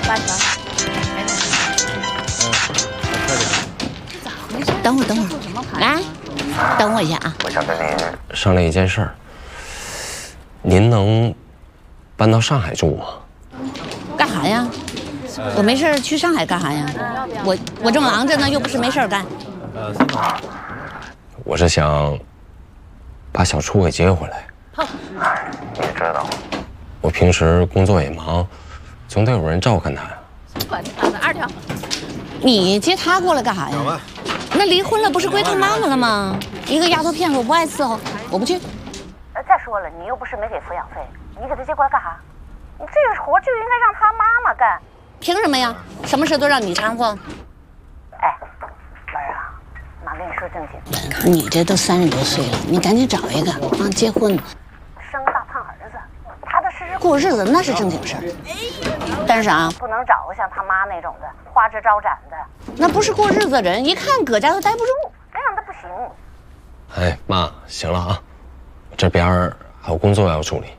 等会儿，来，等我一下啊。 我想跟您商量一件事儿，您能搬到上海住吗？ 干啥呀？我没事去上海干啥呀？我正忙着呢，又不是没事干。 我是想把小初给接回来。 好， 你也知道，我平时工作也忙，总得有人照看他呀。 2条。你接他过来干啥呀？那离婚了不是归他妈妈了吗？一个丫头片子，我不爱伺候，我不去。 再说了，你又不是没给抚养费，你给他接过来干啥？你这个活就应该让他妈妈干。 凭什么呀？什么事都让你掺和？ 哎，文儿啊，妈跟你说正经， 你这都30多岁了，你赶紧找一个啊，结婚， 生个大胖儿子，踏踏实实过日子那是正经事儿。但是啊， 不能找个像他妈那种的花枝招展的， 那不是过日子的人，一看搁家都待不住。 那样的不行。 哎，妈，行了啊，我这边还有工作要处理。